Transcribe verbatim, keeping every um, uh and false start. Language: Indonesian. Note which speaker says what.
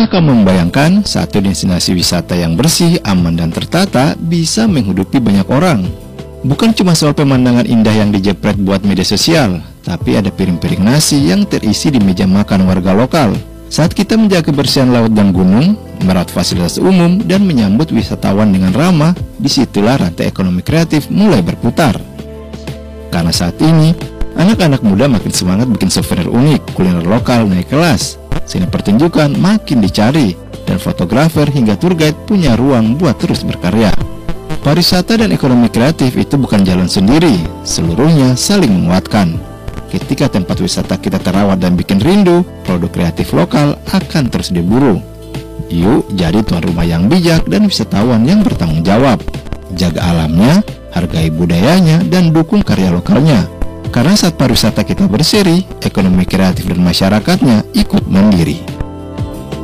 Speaker 1: Pernahkah kamu membayangkan satu destinasi wisata yang bersih, aman, dan tertata bisa menghidupi banyak orang? Bukan cuma soal pemandangan indah yang dijepret buat media sosial, tapi ada piring-piring nasi yang terisi di meja makan warga lokal. Saat kita menjaga kebersihan laut dan gunung, merawat fasilitas umum, dan menyambut wisatawan dengan ramah, disitulah rantai ekonomi kreatif mulai berputar. Karena saat ini, anak-anak muda makin semangat bikin souvenir unik, kuliner lokal naik kelas, sehingga pertunjukan makin dicari, dan fotografer hingga tour guide punya ruang buat terus berkarya. Pariwisata dan ekonomi kreatif itu bukan jalan sendiri, seluruhnya saling menguatkan. Ketika tempat wisata kita terawat dan bikin rindu, produk kreatif lokal akan terus diburu. Yuk jadi tuan rumah yang bijak dan wisatawan yang bertanggung jawab. Jaga alamnya, hargai budayanya, dan dukung karya lokalnya. Karena saat pariwisata kita berseri, ekonomi kreatif dan masyarakatnya ikut mandiri.